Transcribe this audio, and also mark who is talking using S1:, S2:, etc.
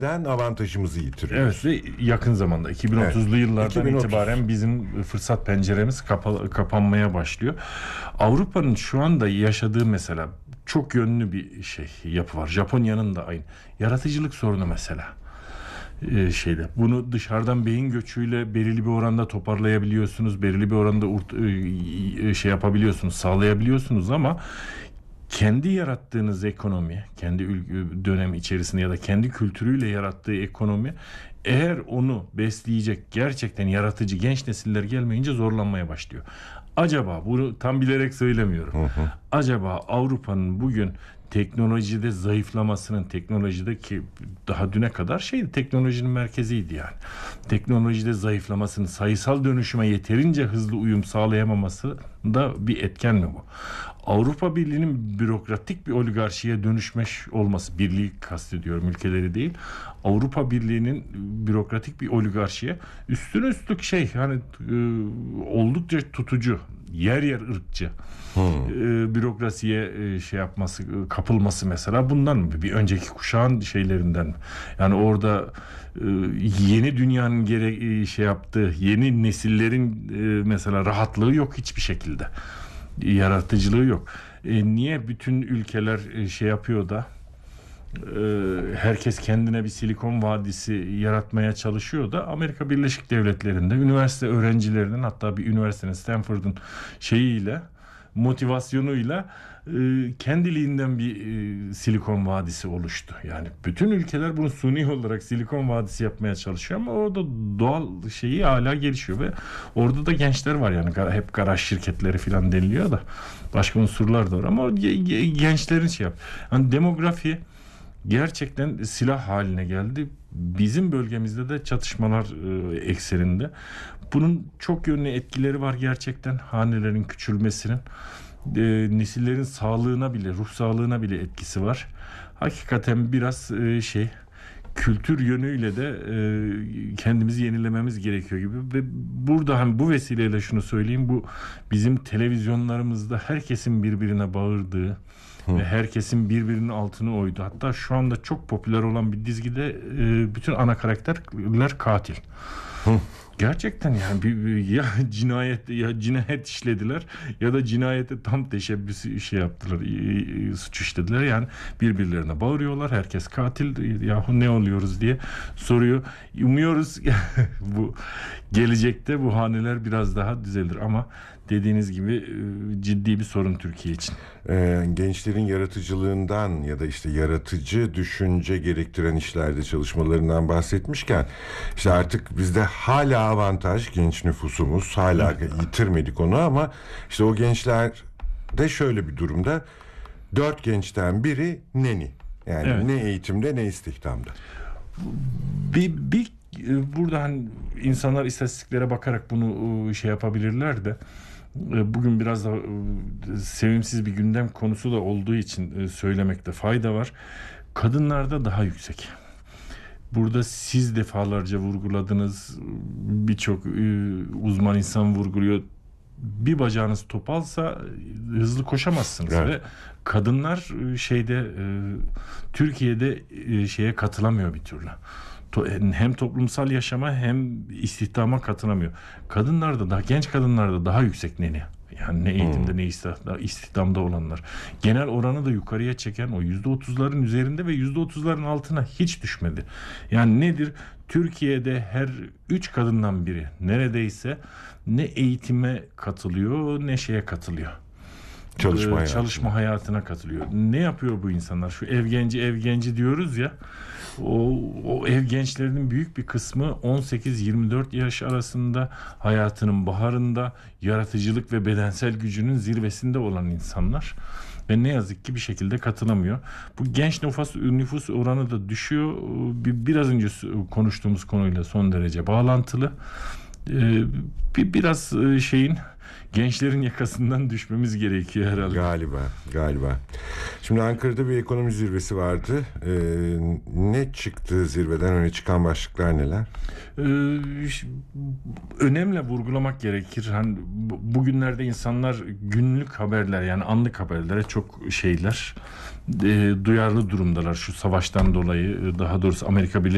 S1: avantajımızı yitiriyoruz.
S2: Evet ve yakın zamanda 2030'lu yıllardan
S1: 2030.
S2: itibaren bizim fırsat penceremiz kapanmaya başlıyor. Avrupa'nın şu anda yaşadığı mesela çok yönlü bir yapı var. Japonya'nın da aynı. Yaratıcılık sorunu mesela. Bunu dışarıdan beyin göçüyle belirli bir oranda toparlayabiliyorsunuz. Belirli bir oranda yapabiliyorsunuz, sağlayabiliyorsunuz ama kendi yarattığınız ekonomi, kendi dönem içerisinde ya da kendi kültürüyle yarattığı ekonomi eğer onu besleyecek gerçekten yaratıcı genç nesiller gelmeyince zorlanmaya başlıyor. Acaba bunu tam bilerek söylemiyorum. Acaba Avrupa'nın bugün teknolojide zayıflamasının, teknolojide ki daha düne kadar teknolojinin merkeziydi yani. Teknolojide zayıflamasının, sayısal dönüşüme yeterince hızlı uyum sağlayamaması da bir etken mi bu? Avrupa Birliği'nin bürokratik bir oligarşiye dönüşmüş olması, birliği kastediyorum, ülkeleri değil. Avrupa Birliği'nin bürokratik bir oligarşiye üstüne üstlük oldukça tutucu, yer yer ırkçı bürokrasiye kapılması mesela bundan mı? Bir önceki kuşağın şeylerinden mi? Yani orada yeni dünyanın yaptığı yeni nesillerin mesela rahatlığı yok hiçbir şekilde. Yaratıcılığı yok. Niye bütün ülkeler yapıyor da herkes kendine bir Silikon Vadisi yaratmaya çalışıyor da Amerika Birleşik Devletleri'nde üniversite öğrencilerinin, hatta bir üniversitenin, Stanford'un motivasyonuyla kendiliğinden bir Silikon Vadisi oluştu. Yani bütün ülkeler bunu suni olarak Silikon Vadisi yapmaya çalışıyor ama orada doğal hala gelişiyor ve orada da gençler var yani hep garaj şirketleri falan deniliyor da başka unsurlar da var ama gençlerin yani demografi gerçekten silah haline geldi. Bizim bölgemizde de çatışmalar ekseninde. Bunun çok yönlü etkileri var gerçekten. Hanelerin küçülmesinin, nesillerin sağlığına bile, ruh sağlığına bile etkisi var. Hakikaten biraz kültür yönüyle de kendimizi yenilememiz gerekiyor gibi ve burada bu vesileyle şunu söyleyeyim, bu bizim televizyonlarımızda herkesin birbirine bağırdığı ve herkesin birbirinin altını oydu. Hatta şu anda çok popüler olan bir dizide bütün ana karakterler katil. Gerçekten yani ya cinayet işlediler ya da cinayete tam teşebbüsü yaptılar, suç işlediler. Yani birbirlerine bağırıyorlar. Herkes katil. Yahu ne oluyoruz diye soruyor. Umuyoruz bu gelecekte bu haneler biraz daha düzelir ama dediğiniz gibi ciddi bir sorun Türkiye için.
S1: Gençlerin yaratıcılığından ya da yaratıcı düşünce gerektiren işlerde çalışmalarından bahsetmişken artık bizde hala avantaj genç nüfusumuz, hala yitirmedik onu ama o gençlerde şöyle bir durumda 4 gençten biri neni. Yani ne eğitimde ne istihdamda.
S2: Buradan insanlar istatistiklere bakarak bunu yapabilirler de bugün biraz da sevimsiz bir gündem konusu da olduğu için söylemekte fayda var. Kadınlarda daha yüksek. Burada siz defalarca vurguladınız, birçok uzman insan vurguluyor. Bir bacağınız topalsa hızlı koşamazsınız ve kadınlar Türkiye'de katılamıyor bir türlü. Hem toplumsal yaşama hem istihdama katılamıyor. Genç kadınlarda daha yüksek neni. Yani ne eğitimde ne istihdamda olanlar. Genel oranı da yukarıya çeken o %30'ların üzerinde ve %30'ların altına hiç düşmedi. Yani nedir? Türkiye'de her 3 kadından biri neredeyse ne eğitime katılıyor ne katılıyor. Çalışma hayatına katılıyor. Ne yapıyor bu insanlar? Şu ev genci diyoruz ya. O ev gençlerinin büyük bir kısmı 18-24 yaş arasında, hayatının baharında, yaratıcılık ve bedensel gücünün zirvesinde olan insanlar ve ne yazık ki bir şekilde katılamıyor. Bu genç nüfus oranı da düşüyor. Biraz önce konuştuğumuz konuyla son derece bağlantılı. Biraz gençlerin yakasından düşmemiz gerekiyor herhalde.
S1: Galiba. Şimdi Ankara'da bir ekonomi zirvesi vardı. Ne çıktı zirveden? Öne çıkan başlıklar neler?
S2: Önemli vurgulamak gerekir. Bugünlerde insanlar günlük haberler, yani anlık haberlere çok duyarlı durumdalar. Şu savaştan dolayı, daha doğrusu Amerika Birleşik